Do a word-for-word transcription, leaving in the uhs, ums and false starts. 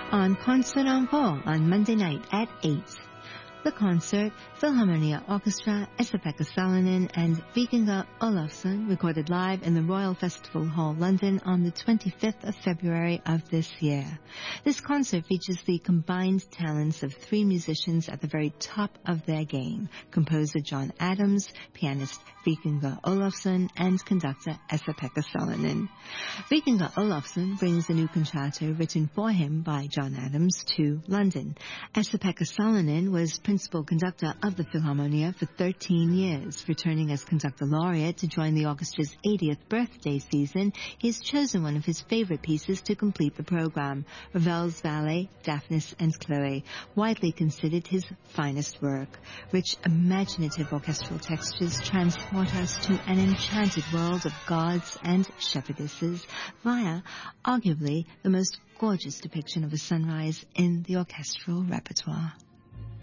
on Concert en Vol on Monday night at eight. The concert, Philharmonia Orchestra, Esa-Pekka Salonen, and Vikingur Olafsson recorded live in the Royal Festival Hall, London on the twenty-fifth of February of this year. This concert features the combined talents of three musicians at the very top of their game: composer John Adams, pianist Vikingur Olafsson, and conductor Esa-Pekka Salonen. Vikingur Olafsson brings a new concerto written for him by John Adams to London. Esa-Pekka Salonen was principal conductor of the Philharmonia for thirteen years. Returning as conductor laureate to join the orchestra's eightieth birthday season, he has chosen one of his favorite pieces to complete the program, Ravel's ballet Daphnis and Chloe, widely considered his finest work. Rich, imaginative orchestral textures transport us to an enchanted world of gods and shepherdesses via, arguably, the most gorgeous depiction of a sunrise in the orchestral repertoire.